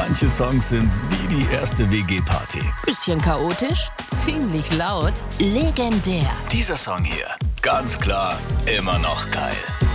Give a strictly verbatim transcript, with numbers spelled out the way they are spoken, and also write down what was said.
Manche Songs sind wie die erste W G-Party. Bisschen chaotisch, ziemlich laut, legendär. Dieser Song hier, ganz klar, immer noch geil.